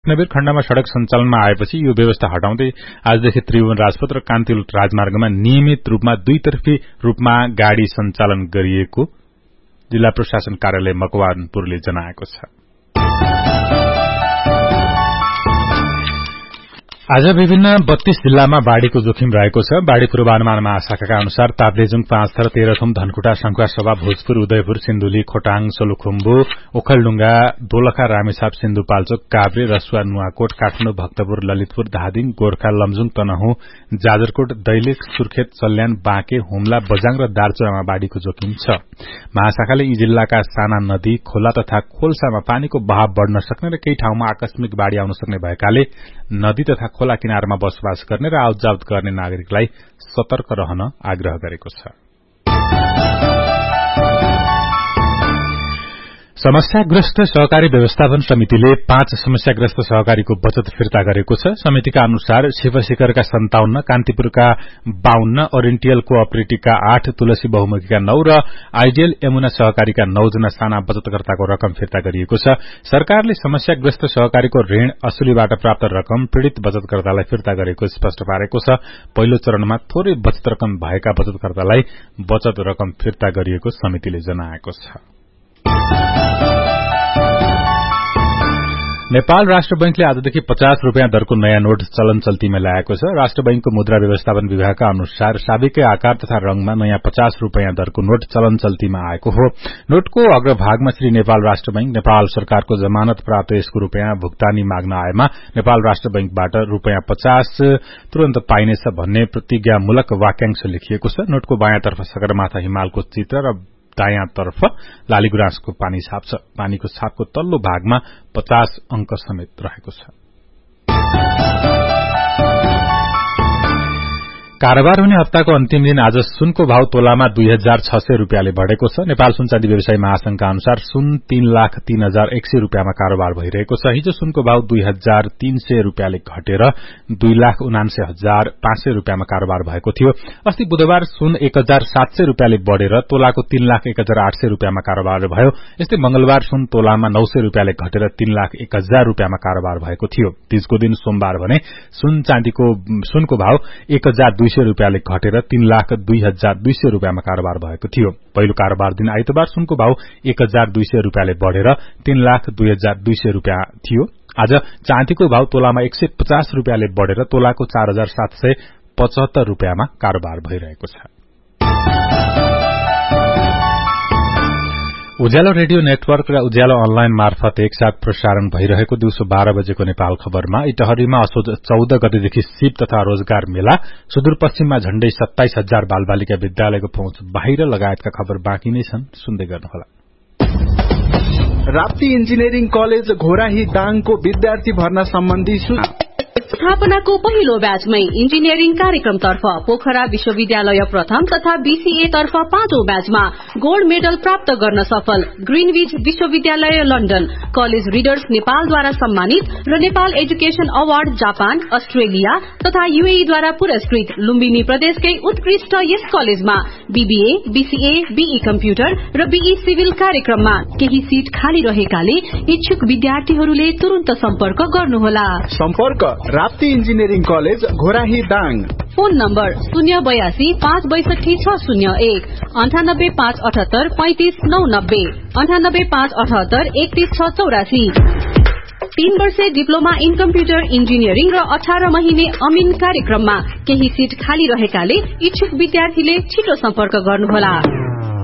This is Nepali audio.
नवीर खण्डमा सड़क सञ्चालनमा आएपछि यो व्यवस्था हटाउँदै आजदेखि त्रिभुवन राजपथ र कान्तिल राजमार्गमा नियमित रूपमा दुईतर्फी रूपमा गाड़ी सञ्चालन गरिएको जिल्ला प्रशासन कार्यालय मकवानपुरले जनाएको छ। आज विभिन्न 32 जिल्लामा बाढ़ीको जोखिम रहेको छ। बाढ़ी पूर्वानुमान महाशाखाका अनुसार ताप्लेजुङ, पाँचथर, तेह्रथुम, धनकुटा, शंखुवासभा, भोजपुर, उदयपुर, सिन्धुली, खोटाङ, सोलुखुम्बु, ओखलढुंगा, दोलखा, रामेछाप, सिन्धुपाल्चोक, काभ्रे, रसुवा, नुवाकोट, काठमाडौँ, भक्तपुर, ललितपुर, धादिङ, गोर्खा, लमजुङ, तनहुँ, जाजरकोट, दैलेख, सुर्खेत, सल्यान, बाँके, हुम्ला, बजाङ र दार्चुलामा बाढ़ीको जोखिम छ। महाशाखाले यी जिल्लाका साना नदी, खोला तथा खोल्सामा पानीको बहाव बढ़न सक्ने र केही ठाउँमा आकस्मिक बाढ़ी आउन सक्ने भएकाले नदी तथा खोला किनारमा बसोबास गर्ने र आवतजावत गर्ने नागरिकलाई सतर्क रहन आग्रह गरेको छ। समस्याग्रस्त सहकारी व्यवस्थापन समितिले 5 समस्याग्रस्त सहकारीको बचत फिर्ता गरेको छ। समितिका अनुसार शिवशिखरका 57, कान्तिपुरका 52, ओरिएन्टल कोअपरेटिभका 8, तुलसी बहुमुखीका 9 र आइडियल यमुना सहकारीका 9 जना साना बचतकर्ताको रकम फिर्ता गरिएको छ। सरकारले समस्याग्रस्त सहकारीको ऋण असुलीबाट प्राप्त रकम पीड़ित बचतकर्तालाई फिर्ता गरेको स्पष्ट पारेको छ। पहिलो चरणमा थोरै बचत रकम भएका बचतकर्तालाई बचत रकम फिर्ता गरिएको समितिले जनाएको छ। नेपाल राष्ट्र बैंकले आजदेखि 50 रूपियाँ दरको नयाँ नोट चलन चल्तीमा ल्याएको छ। राष्ट्र बैंकको मुद्रा व्यवस्थापन विभागका अनुसार साबिकै आकार तथा रंगमा नयाँ 50 रूपियाँ दरको नोट चलन चल्तीमा आएको हो। नोटको अग्रभागमा श्री नेपाल राष्ट्र बैंक, नेपाल सरकारको जमानत प्राप्त यसको रूपियाँ भुक्तानी माग्न आएमा नेपाल राष्ट्र बैंकबाट रूपियाँ 50 तुरन्त पाइनेछ भन्ने प्रतिज्ञामूलक वाक्यांश लेखिएको छ। नोटको बायाँतर्फ सगरमाथा हिमालको चित्र र दायाँतर्फ लालीगुराँसको पानी छाप छ। पानीको छापको तल्लो भागमा 50 अंक समेत रहेको छ। कारोबार हुने हप्ताको अन्तिम दिन आज सुनको भाव तोलामा 2600 रूपियाँले बढ़ेको छ। नेपाल सुनचाँदी व्यवसायी महासंघका अनुसार सुन 3,03,100 रूपियाँमा कारोबार भइरहेको छ। हिजो सुनको भाव 2,300 रूपियाँले घटेर 2,79,500 रूपियाँमा कारोबार भएको थियो। अस्ति बुधबार सुन 1,700 रूपियाँले बढ़ेर तोलाको 3,01,800 रूपियाँमा कारोबार भयो। यस्तै मंगलबार सुन तोलामा 900 रूपियाँले घटेर 3,01,000 रूपियाँमा कारोबार भएको थियो। तीजको दिन सोमबार भने सुनको भाव 1,200 रूपियाँले घटेर 3,02,200 रूपियाँमा कारोबार भएको थियो। पहिलो कारोबार दिन आइतबार सुनको भाव 1,200 रूपियाँले बढ़ेर 3,02,200 रूपियाँ थियो। आज चाँदीको भाव तोलामा 150 रूपियाँले बढ़ेर तोलाको 4,775 रूपियाँमा कारोबार भइरहेको छ। उज्यालो रेडियो नेटवर्क र उज्यालो अनलाइन मार्फत एकसाथ प्रसारण भइरहेको दिउँसो 12 बजेको नेपाल खबरमा इटहरीमा असोज 14 गतेदेखि सिप तथा रोजगार मेला, सुदूरपश्चिममा झण्डै 27,000 बालबालिका विद्यालयको पहुँच बाहिर लगायतका खबर बाँकी नै छन्। सुन्दै गर्नुहोला। राप्ती इन्जिनियरिङ कलेज घोराही दाङको विद्यार्थी भर्ना सम्बन्धी स्थापनाको पहिलो ब्याचमै इन्जिनियरिङ कार्यक्रमतर्फ पोखरा विश्वविद्यालय प्रथम तथा बीसीए तर्फ 5औं ब्याचमा गोल्ड मेडल प्राप्त गर्न सफल ग्रीनविच विश्वविद्यालय लन्डन, कलेज रिडर्स नेपालद्वारा सम्मानित र Nepal education award Japan, Australia तथा यूएई द्वारा पुरस्कृत लुम्बिनी प्रदेशकै उत्कृष्ट यस कलेजमा बीबीए, बीसीए, बीई कम्प्युटर र बीई सिभिल कार्यक्रममा केही सीट खाली रहेकाले इच्छुक विद्यार्थीहरूले तुरन्त सम्पर्क गर्नुहोला। सम्पर्क Rapti engineering college Ghorahi Dang. Phone number 082 562 601 98 578 35 990 98 578 31 684। 3 वर्षे डिप्लोमा इन कम्प्युटर इन्जिनियरिङ र 18 महिने अमिन कार्यक्रममा केही सीट खाली रहेकाले इच्छुक विद्यार्थीले छिटो सम्पर्क गर्नुहोला।